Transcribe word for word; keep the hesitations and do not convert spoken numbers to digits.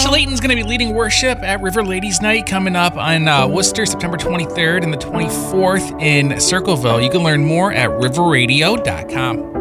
Lisa Layton's going to be leading worship at River Ladies Night coming up on uh, Worcester, September twenty-third and the twenty-fourth in Circleville. You can learn more at river radio dot com.